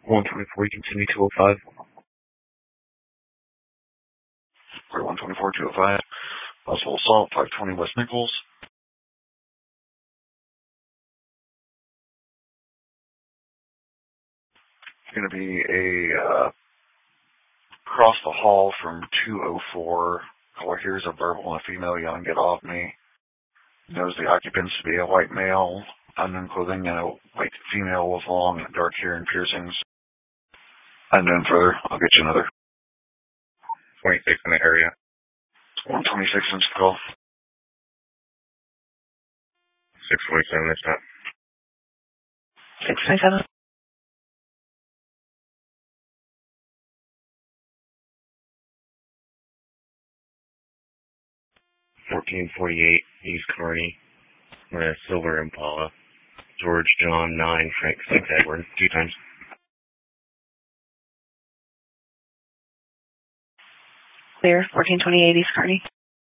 124, continue 205. 124, 205. Possible assault, 520 West Nichols. It's going to be a across the hall from 204. Caller hears a verbal and a female yelling, "Get off me." Knows the occupants to be a white male, unknown clothing, and a white female with long and dark hair and piercings. Unknown further. I'll get you another. 26 in the area. 126 inch the call. 627 this time. 627. East Kearney, Silver Impala, George John 9, Frank 6 Edward, 2 times. Clear, 1428 East Kearney.